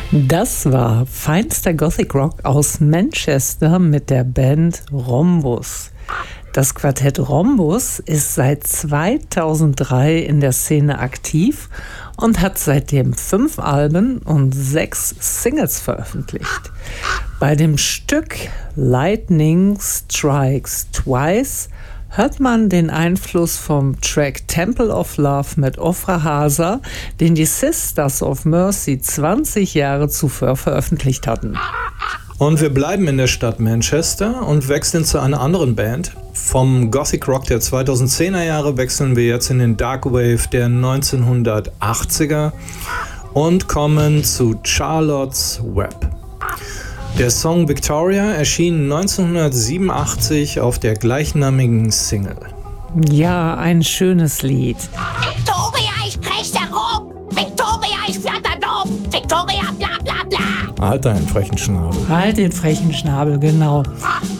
Das war feinster Gothic Rock aus Manchester mit der Band Rhombus. Das Quartett Rhombus ist seit 2003 in der Szene aktiv und hat seitdem 5 Alben und 6 Singles veröffentlicht. Bei dem Stück Lightning Strikes Twice hört man den Einfluss vom Track Temple of Love mit Ofra Hasa, den die Sisters of Mercy 20 Jahre zuvor veröffentlicht hatten. Und wir bleiben in der Stadt Manchester und wechseln zu einer anderen Band. Vom Gothic Rock der 2010er Jahre wechseln wir jetzt in den Dark Wave der 1980er und kommen zu Charlotte's Web. Der Song Victoria erschien 1987 auf der gleichnamigen Single. Ja, ein schönes Lied. Victoria, ich krechte rum! Victoria, ich flatter dumm! Victoria, bla bla bla! Halt deinen frechen Schnabel. Halt den frechen Schnabel, genau.